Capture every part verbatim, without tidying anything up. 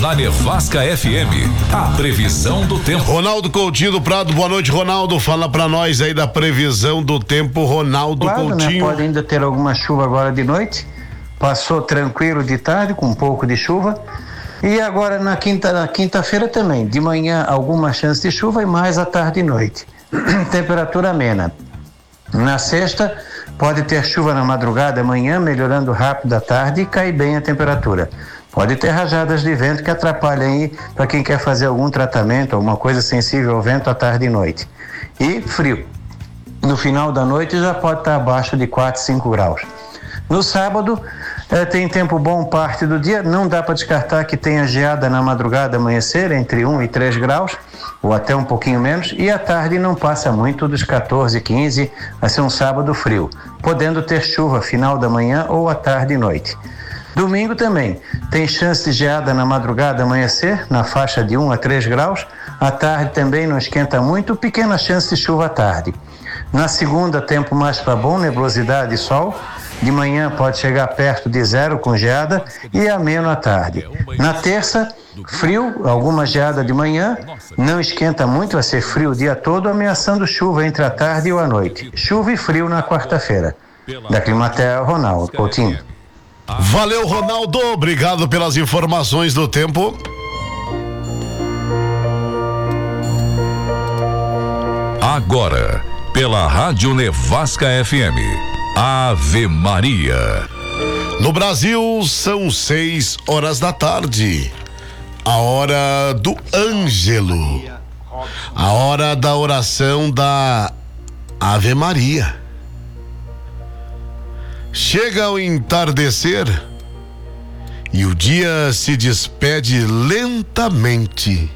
Na Nevasca F M, a previsão do tempo. Ronaldo Coutinho do Prado, boa noite, Ronaldo. Fala pra nós aí da previsão do tempo, Ronaldo claro, Coutinho. Né? Pode ainda ter alguma chuva agora de noite. Passou tranquilo de tarde, com um pouco de chuva. E agora na quinta, na quinta-feira também. De manhã, alguma chance de chuva e mais à tarde e noite. Temperatura amena. Na sexta, pode ter chuva na madrugada, amanhã, melhorando rápido à tarde e cai bem a temperatura. Pode ter rajadas de vento que atrapalhem aí para quem quer fazer algum tratamento, alguma coisa sensível ao vento à tarde e noite. E frio. No final da noite já pode estar abaixo de quatro, cinco graus. No sábado, eh, tem tempo bom parte do dia, não dá para descartar que tenha geada na madrugada, amanhecer, entre um e três graus, ou até um pouquinho menos, e à tarde não passa muito dos quatorze, quinze, vai ser um sábado frio, podendo ter chuva final da manhã ou à tarde e noite. Domingo também, tem chance de geada na madrugada, amanhecer, na faixa de um a três graus, à tarde também não esquenta muito, pequena chance de chuva à tarde. Na segunda, tempo mais para bom, nebulosidade e sol. De manhã pode chegar perto de zero com geada e ameno à tarde. Na terça, frio, alguma geada de manhã, não esquenta muito, vai ser frio o dia todo, ameaçando chuva entre a tarde e a noite. Chuva e frio na quarta-feira. Da Climatea, Ronaldo Coutinho. Valeu, Ronaldo, obrigado pelas informações do tempo. Agora, pela Rádio Nevasca F M, Ave Maria. No Brasil, são seis horas da tarde. A hora do Ângelo. A hora da oração da Ave Maria. Chega o entardecer e o dia se despede lentamente.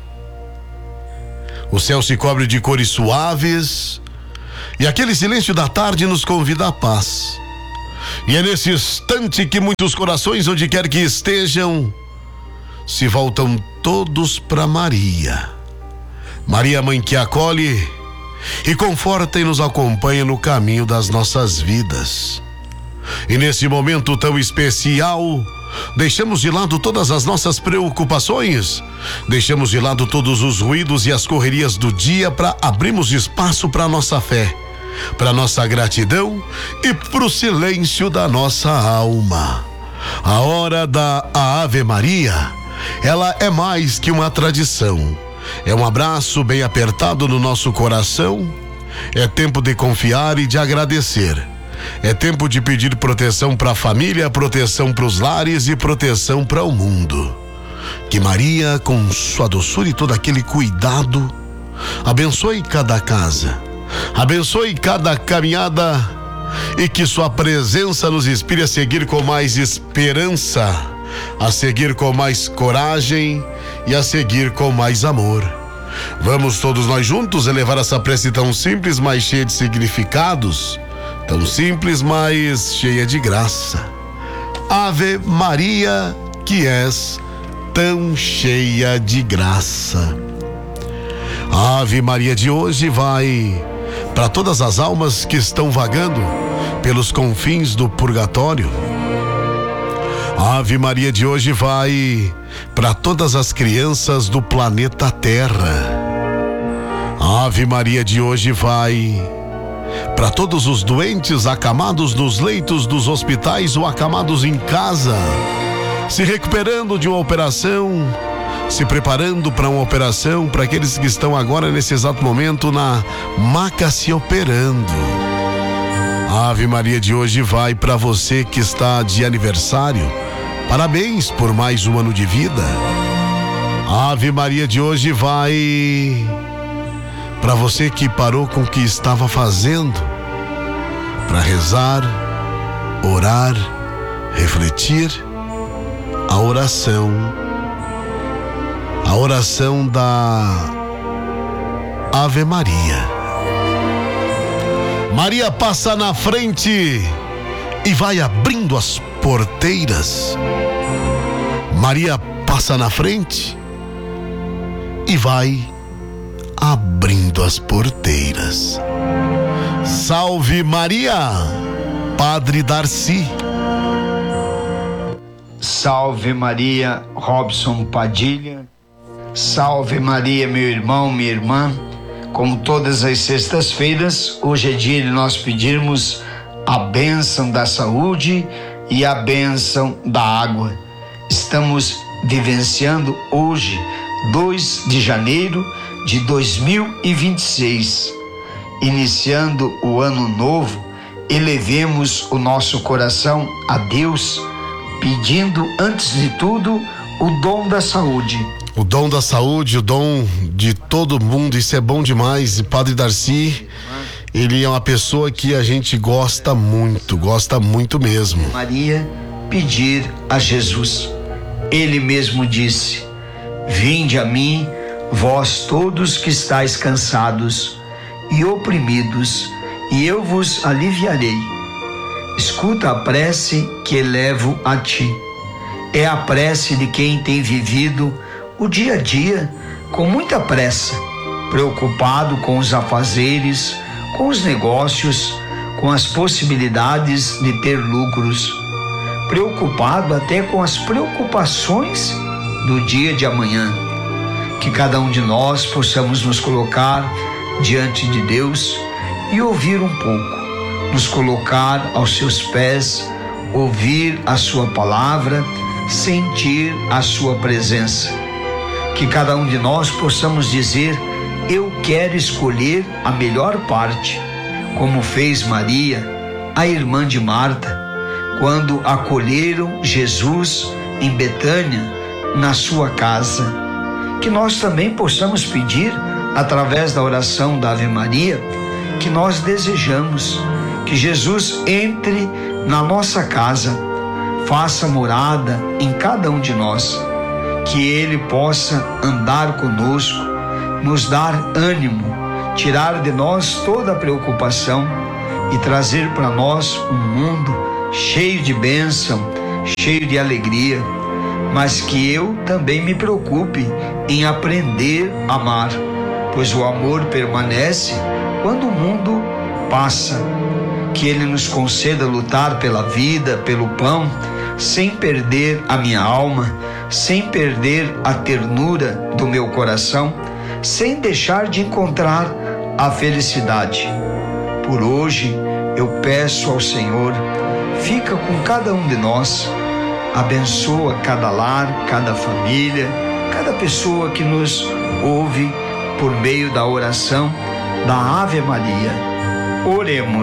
O céu se cobre de cores suaves e aquele silêncio da tarde nos convida à paz. E é nesse instante que muitos corações, onde quer que estejam, se voltam todos para Maria. Maria, mãe que acolhe e conforta e nos acompanha no caminho das nossas vidas. E nesse momento tão especial, deixamos de lado todas as nossas preocupações, deixamos de lado todos os ruídos e as correrias do dia para abrirmos espaço para nossa fé, para nossa gratidão e para o silêncio da nossa alma. A hora da Ave Maria, ela é mais que uma tradição, é um abraço bem apertado no nosso coração, é tempo de confiar e de agradecer. É tempo de pedir proteção para a família, proteção para os lares e proteção para o mundo. Que Maria, com sua doçura e todo aquele cuidado, abençoe cada casa, abençoe cada caminhada e que sua presença nos inspire a seguir com mais esperança, a seguir com mais coragem e a seguir com mais amor. Vamos todos nós juntos elevar essa prece tão simples, mas cheia de significados. Tão simples, mas cheia de graça. Ave Maria, que és tão cheia de graça. A Ave Maria de hoje vai para todas as almas que estão vagando pelos confins do purgatório. A Ave Maria de hoje vai para todas as crianças do planeta Terra. A Ave Maria de hoje vai para todos os doentes acamados nos leitos dos hospitais ou acamados em casa, se recuperando de uma operação, se preparando para uma operação, para aqueles que estão agora nesse exato momento na maca se operando. A Ave Maria de hoje vai para você que está de aniversário, parabéns por mais um ano de vida. A Ave Maria de hoje vai para você que parou com o que estava fazendo, para rezar, orar, refletir, a oração, a oração da Ave Maria. Maria passa na frente e vai abrindo as porteiras. Maria passa na frente e vai abrindo as porteiras. Salve Maria, Padre Darcy. Salve Maria, Robson Padilha. Salve Maria, meu irmão, minha irmã. Como todas as sextas-feiras, hoje é dia de nós pedirmos a bênção da saúde e a bênção da água. Estamos vivenciando hoje, dois de janeiro de dois mil e vinte e seis. Iniciando o ano novo, elevemos o nosso coração a Deus, pedindo antes de tudo o dom da saúde. O dom da saúde, o dom de todo mundo, isso é bom demais. E Padre Darcy, ele é uma pessoa que a gente gosta muito, gosta muito mesmo. Maria, pedir a Jesus. Ele mesmo disse: vinde a mim, vós todos que estáis cansados e oprimidos, e eu vos aliviarei. Escuta a prece que elevo a ti. É a prece de quem tem vivido o dia a dia com muita pressa, preocupado com os afazeres, com os negócios, com as possibilidades de ter lucros, preocupado até com as preocupações do dia de amanhã. Que cada um de nós possamos nos colocar diante de Deus e ouvir um pouco, nos colocar aos seus pés, ouvir a sua palavra, sentir a sua presença. Que cada um de nós possamos dizer: eu quero escolher a melhor parte, como fez Maria, a irmã de Marta, quando acolheram Jesus em Betânia, na sua casa. Que nós também possamos pedir, através da oração da Ave Maria, que nós desejamos que Jesus entre na nossa casa, faça morada em cada um de nós, que Ele possa andar conosco, nos dar ânimo, tirar de nós toda a preocupação e trazer para nós um mundo cheio de bênção, cheio de alegria, mas que eu também me preocupe em aprender a amar, pois o amor permanece quando o mundo passa. Que Ele nos conceda lutar pela vida, pelo pão, sem perder a minha alma, sem perder a ternura do meu coração, sem deixar de encontrar a felicidade. Por hoje, eu peço ao Senhor, fica com cada um de nós, abençoa cada lar, cada família, cada pessoa que nos ouve por meio da oração da Ave Maria. Oremos.